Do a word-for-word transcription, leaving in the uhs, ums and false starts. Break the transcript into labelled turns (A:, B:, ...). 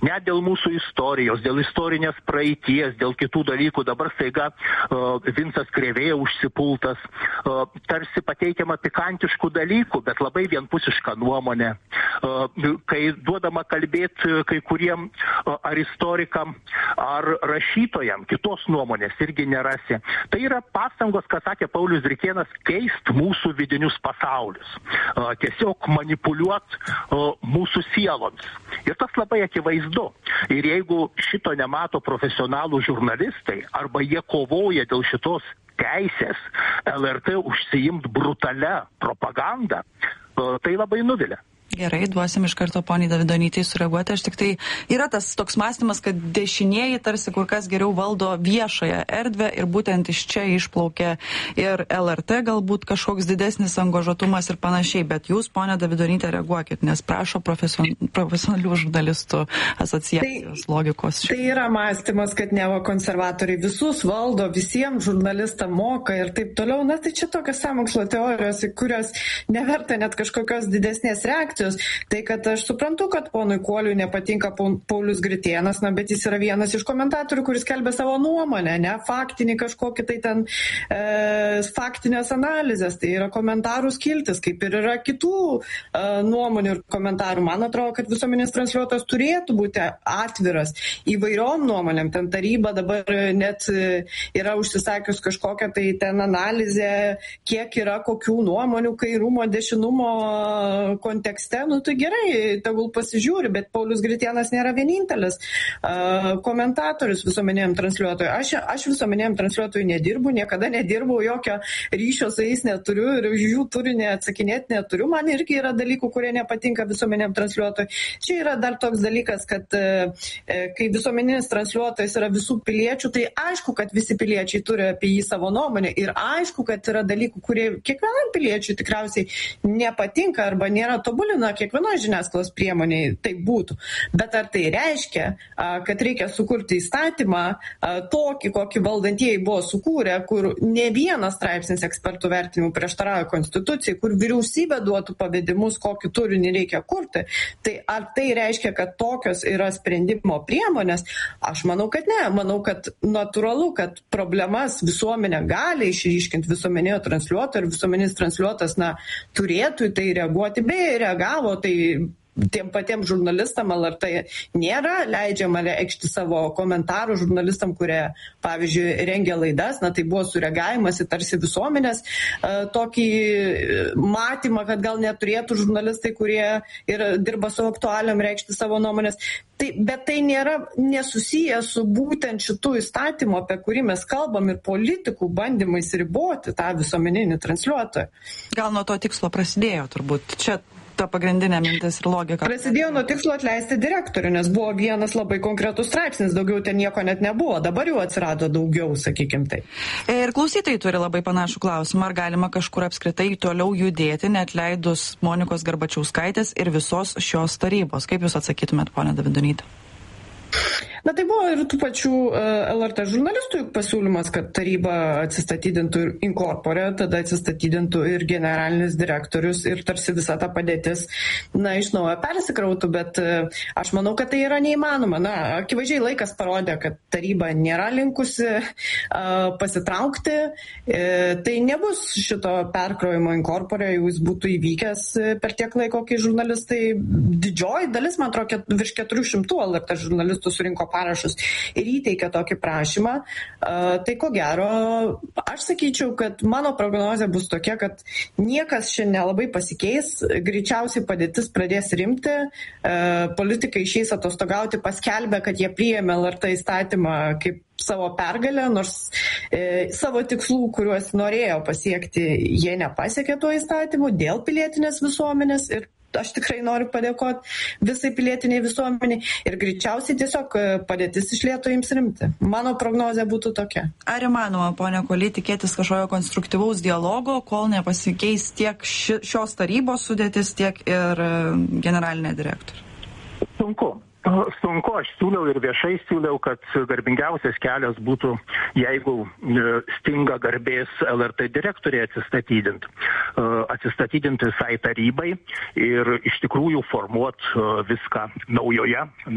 A: net dėl mūsų istorijos, dėl istorinės praeities, dėl kitų dalykų. Dabar staiga uh, Vincas Krėvė užsipultas, uh, tarsi pateikiama pikantiškų dalykų, bet labai vienpusiška nuomonė. Uh, kai duodama kalbėti kai kuriem uh, ar istorikam, ar rašytojam, kitos nuomonės irgi nerasi. Tai yra pastangos, ką sakė Paulius Gritėnas, keist mūsų vidinius pasaulius. Uh, tiesiog manipuliuot uh, mūsų sieloms. Ir tas labai akivaizdu. Ir jeigu šito nemato profesionalų žurnalistai, arba jie kovoja dėl šitos teisės L R T užsiimt brutalia propaganda, uh, tai labai nuvilia.
B: Gerai, duosim iš karto poniai Davidonytei sureaguoti. Aš tik tai yra tas toks mąstymas, kad dešinieji tarsi kur kas geriau valdo viešąją erdvę ir būtent iš čia išplaukia ir L R T galbūt kažkoks didesnis angažuotumas ir panašiai. Bet jūs, ponia Davidonyte, reaguokit, nes prašo profesion, profesionalių žurnalistų asociacijos tai, logikos.
C: Tai yra mąstymas, kad neva konservatoriai visus valdo, visiems žurnalistam moka ir taip toliau. Na tai čia tokios sąmokslo teorijos, kurios neverta net kažkokios didesnės reakcijos. Tai, kad aš suprantu, kad ponui Kuoliui nepatinka Paulius Gritėnas, na, bet jis yra vienas iš komentatorių, kuris kelbė savo nuomonę, ne faktinį kažkokį tai ten e, faktinės analizės, tai yra komentarų skiltis, kaip ir yra kitų e, nuomonių ir komentarų. Man atrodo, kad visuomenės transliuotojas turėtų būti atviras įvairiom nuomonėm. Ten taryba dabar net yra užsisakius kažkokią tai ten analizę, kiek yra kokių nuomonių kairumo, dešinumo kontekste. Nu tai gerai, tegul pasižiūri, bet Paulius Gritėnas nėra vienintelis uh, komentatorius visuomeniniam transliuotojui. Aš, aš visuomeniniam transliuotojui nedirbu, niekada nedirbau, jokio ryšio su jais neturiu ir už jų turinį atsakinėti neturiu. Man irgi yra dalykų, kurie nepatinka visuomeniniam transliuotojui. Čia yra dar toks dalykas, kad uh, kai visuomeninis transliuotojas yra visų piliečių, tai aišku, kad visi piliečiai turi apie jį savo nuomonę ir aišku, kad yra dalykų, kurie kiekvienam piliečiui tikriausiai nepatinka arba nėra tobulina kiekvienoje žiniasklaidos priemonėje tai būtų. Bet ar tai reiškia, kad reikia sukurti įstatymą tokį, kokį valdantieji buvo sukūrę, kur ne vienas straipsnis ekspertų vertinimų prieštarauja konstitucijai, kur vyriausybė duotų pavedimus, kokį turinį reikia kurti. Tai ar tai reiškia, kad tokios yra sprendimo priemonės? Aš manau, kad ne. Manau, kad natūralu, kad problemas visuomenė gali išryškinti visuomenėjo transliuotoją ir visuomeninis transliuotas, na, turėtų į tai reaguoti, beje, reagavo. Tai tiem patiems žurnalistam L R T nėra leidžiama reikšti savo komentarų žurnalistam, kurie, pavyzdžiui, rengia laidas, na tai buvo sureagavimas į tarsi visuomenės uh, tokį matymą, kad gal neturėtų žurnalistai, kurie ir dirba su aktualiam reikšti savo nuomonės. Tai, bet tai nėra nesusiję su būtent šitų įstatymų, apie kurį mes kalbam, ir politikų bandymais riboti tą visuomeninį transliuotoją.
B: Gal nuo to tikslo prasidėjo turbūt. Čia ta pagrindinė mintis ir logika.
C: Prasidėjo nuo tikslo atleisti direktorių, nes buvo vienas labai konkretus straipsnis, daugiau ten nieko net nebuvo, dabar jau atsirado daugiau, sakykim tai.
B: Ir klausytojai turi labai panašų klausimą, ar galima kažkur apskritai toliau judėti, neatleidus Monikos Garbačiauskaitės ir visos šios tarybos. Kaip jūs atsakytumėt, ponia Davidonyte?
C: Na tai buvo ir tų pačių L R T žurnalistų pasiūlymas, kad taryba atsistatydintų ir inkorporė, tada atsistatydintų ir generalinis direktorius ir tarsi visa ta padėtis, na, iš naujo persikrautų, bet aš manau, kad tai yra neįmanoma. Na, akivaizdžiai laikas parodė, kad taryba nėra linkusi uh, pasitraukti, e, tai nebus šito perkraujimo inkorporė, jau jis būtų įvykęs per tiek laiko, kai žurnalistai, didžioji dalis, man atrodo, virš keturių šimtų L R T žurnalistų surinko parašus ir įteikė tokį prašymą, uh, tai ko gero, aš sakyčiau, kad mano prognozė bus tokia, kad niekas šiandien nelabai pasikeis, greičiausiai padėtis pradės rimti, uh, politikai išeis atostogauti, paskelbė, kad jie priėmė L R T įstatymą kaip savo pergalę, nors e, savo tikslų, kuriuos norėjo pasiekti, jie nepasiekė tuo įstatymu dėl pilietinės visuomenės ir aš tikrai noriu padėkoti visai pilietiniai visuomeniai ir greičiausiai tiesiog padėtis iš lėto ims rimti. Mano prognozė būtų tokia.
B: Ar įmanoma, ponia Kuoly, tikėtis kažkokio konstruktyvaus dialogo, kol nepasikeis tiek ši, šios tarybos sudėtis, tiek ir generalinė direktorė?
A: Sunku. Sunku, aš siūliau ir viešai siūliau, kad garbingiausias kelias būtų, jeigu stinga garbės L R T direktorė atsistatydinti. Atsistatydinti visai tarybai ir iš tikrųjų formuot viską naujoje